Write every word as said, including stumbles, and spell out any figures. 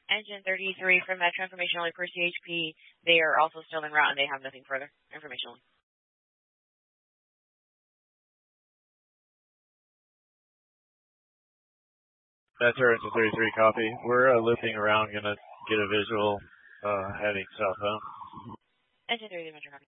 Engine thirty-three from Metro information only per C H P. They are also still en route and they have nothing further. Information only. Metro Engine thirty-three, copy. We're uh, looping around, gonna get a visual uh, heading southbound. Engine thirty-three, Metro, copy.